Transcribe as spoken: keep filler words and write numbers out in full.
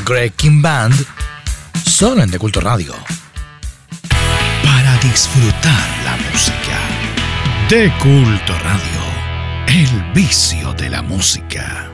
Greg King Band, solo en De Culto Radio. Para disfrutar la música. De Culto Radio, el vicio de la música.